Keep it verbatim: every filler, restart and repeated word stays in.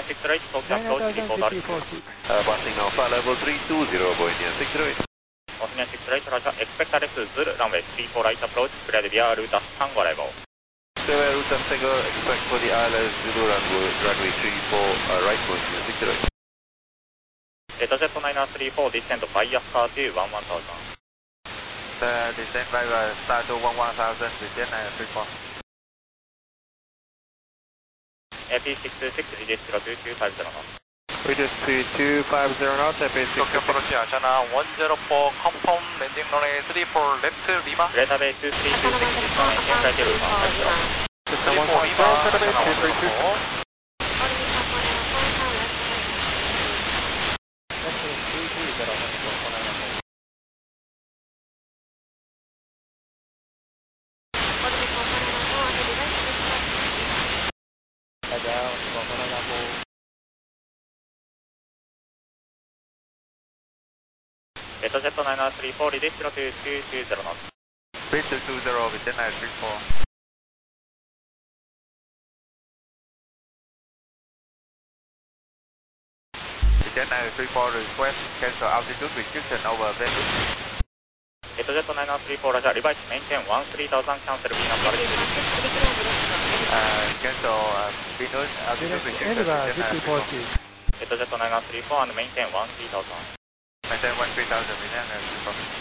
six zero eight, talk to approach, report R. Uh, passing now, flight level three two zero, Boeing six zero eight. Bosnia six zero eight, Roger, expect R X Zulu, runway three four right approach, cleared via route Tango arrival. So, uh, route Tango, expect for the I L S Zulu runway, runway three four uh, right, Boeing six zero eight. EtaJet nine three four, descend via star to one one thousand. Uh, descend via star to one one thousand, descend nine three four. A P six two six, reduce zero two two five zero knots. Reduce to two five zero knots, A P six two six. Tokyo approach Ashana one zero four, confirm landing runway three four left Lima. Delta Bay two three two six, descend right to Lima, five zero. System one five zero, Delta Bay two three two six. EtaJet nine three four, reduce zero two two two zero knots. Reach two two zero, within nine three four. Within nine three four, request cancel altitude restriction over Venus. EtaJet nine three four, Roger, revise, maintain one three thousand, cancel V number. Uh, cancel uh, Venus altitude restriction within nine three four. EtaJet nine three four and maintain one three thousand. Maintain one three thousand, within nine three four.